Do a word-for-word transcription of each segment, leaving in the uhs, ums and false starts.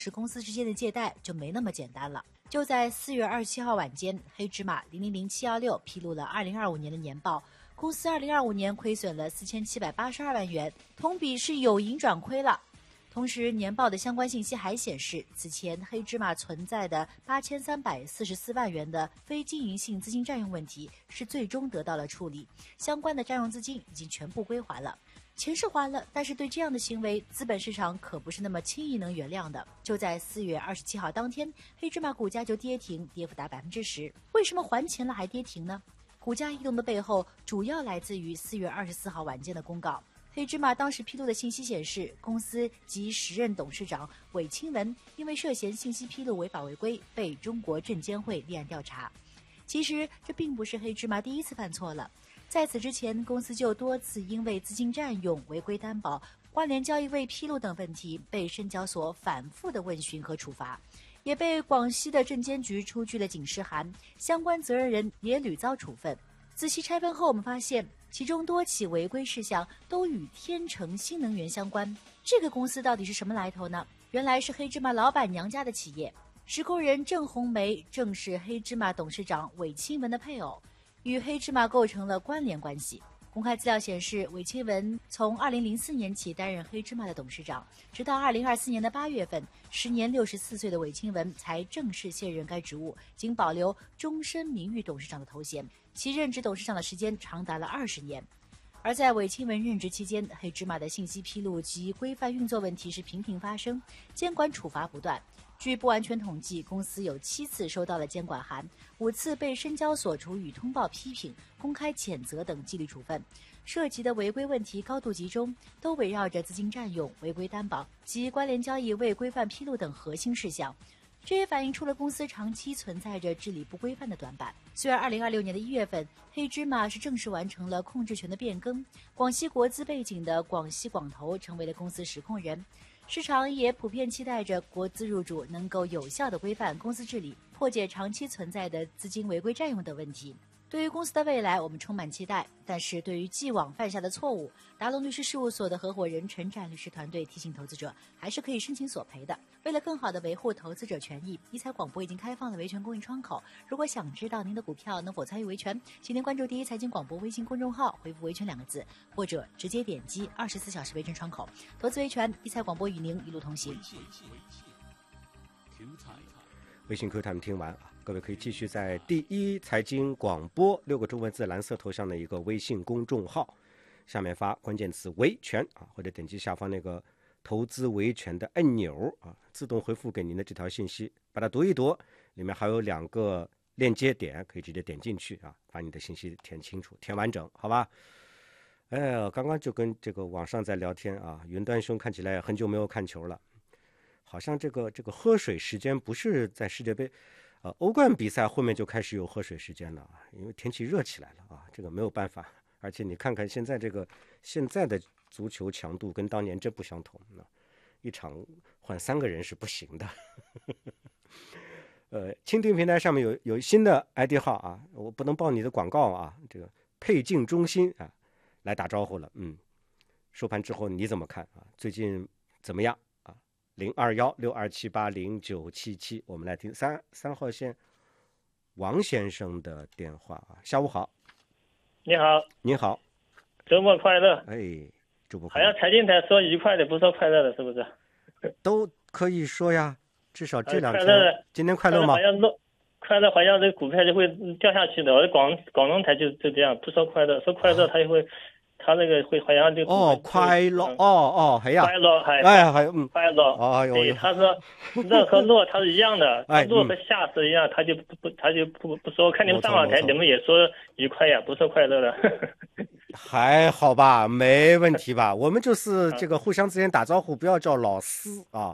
是公司之间的借贷就没那么简单了。就在四月二十七号晚间，黑芝麻零零零七一六披露了二零二五年的年报，公司二零二五年亏损了四千七百八十二万元，同比是由盈转亏了。同时，年报的相关信息还显示，此前黑芝麻存在的八千三百四十四万元的非经营性资金占用问题是最终得到了处理，相关的占用资金已经全部归还了。钱是还了，但是对这样的行为，资本市场可不是那么轻易能原谅的。就在四月二十七号当天，黑芝麻股价就跌停，跌幅达百分之十。为什么还钱了还跌停呢？股价异动的背后，主要来自于四月二十四号晚间的公告。黑芝麻当时披露的信息显示，公司及时任董事长韦清文因为涉嫌信息披露违法违规，被中国证监会立案调查。其实这并不是黑芝麻第一次犯错了。在此之前，公司就多次因为资金占用、违规担保、关联交易未披露等问题，被深交所反复的问询和处罚，也被广西的证监局出具了警示函，相关责任人也屡遭处分。仔细拆分后，我们发现其中多起违规事项都与天成新能源相关。这个公司到底是什么来头呢？原来是黑芝麻老板娘家的企业，实控人郑红梅正是黑芝麻董事长韦清文的配偶，与黑芝麻构成了关联关系。公开资料显示，韦清文从二零零四年起担任黑芝麻的董事长，直到二零二四年的八月份，时年六十四岁的韦清文才正式卸任该职务，仅保留终身名誉董事长的头衔，其任职董事长的时间长达了二十年。而在韦清文任职期间，黑芝麻的信息披露及规范运作问题是频频发生，监管处罚不断。据不完全统计，公司有七次收到了监管函，五次被深交所处以通报批评、公开谴责等纪律处分。涉及的违规问题高度集中，都围绕着资金占用、违规担保及关联交易未规范披露等核心事项。这也反映出了公司长期存在着治理不规范的短板。虽然二零二六年的一月份，黑芝麻是正式完成了控制权的变更，广西国资背景的广西广投成为了公司实控人。市场也普遍期待着国资入主能够有效地规范公司治理，破解长期存在的资金违规占用等问题。对于公司的未来，我们充满期待，但是对于既往犯下的错误，达龙律师事务所的合伙人陈展律师团队提醒投资者，还是可以申请索赔的。为了更好地维护投资者权益，一财广播已经开放了维权公益窗口。如果想知道您的股票能否参与维权，请您关注第一财经广播微信公众号，回复维权两个字，或者直接点击二十四小时维权窗口。投资维权，一财广播与您一路同行。 微信 Q 他们听完啊，各位可以继续在第一财经广播六个中文字蓝色头像的一个微信公众号下面发关键词维权啊，或者点击下方那个投资维权的按钮啊，自动回复给您的这条信息，把它读一读，里面还有两个链接点，可以直接点进去啊，把你的信息填清楚、填完整，好吧？哎，刚刚就跟这个网上在聊天啊，云端兄看起来很久没有看球了。好像这个这个喝水时间不是在世界杯，呃，欧冠比赛后面就开始有喝水时间了，因为天气热起来了啊，这个没有办法。而且你看看现在这个现在的足球强度跟当年真不相同，一场换三个人是不行的。呃，蜻蜓平台上面有有新的 I D 号啊，我不能报你的广告啊，这个配镜中心啊来打招呼了，嗯，收盘之后你怎么看啊？最近怎么样？零二幺六二七八零九七七，我们来听三三号线王先生的电话啊。下午好。 你好。 你好。 周末快乐。 哎，周末快乐。 好像财经台说愉快的，不说快乐的，是不是？ 都可以说呀，至少这两天。 呃、 今天快乐吗？ 好像落，快乐好像这个股票就会掉下去的。我的广广东台就就这样，不说快乐，说快乐它就会。啊他那个会好像就哦快乐哦哦係啊快樂係哎係嗯快樂哦對他說樂和落它是一樣的， 哎落和下是一樣，他就不不他就不不說，看你們上網台你們也說愉快呀，不說快樂的。 還好吧，沒問題吧？我們就是這個互相之間打招呼，不要叫老師啊。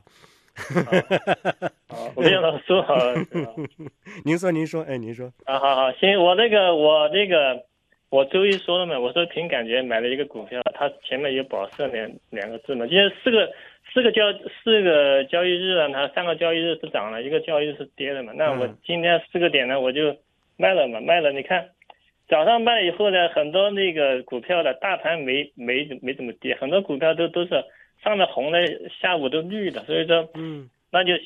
好，我跟老師好。 您說您說，哎您說。 啊好好行，我那個我那個。我周一说了嘛，我说凭感觉买了一个股票，它前面有保色两两个字嘛，今天四个四个交四个交易日啊，它三个交易日是涨了，一个交易日是跌的嘛。那我今天四个点呢，我就卖了嘛，卖了。你看早上卖了以后呢，很多那个股票的大盘没没没怎么跌，很多股票都都是上面红的，下午都绿的，所以说， 嗯， 那就